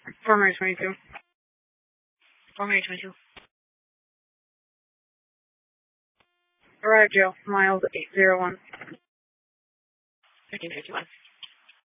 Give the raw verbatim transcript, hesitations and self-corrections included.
Primary twenty-two. Primary twenty-two. Arrive, Joe. Miles eight zero one. fifteen fifty-one.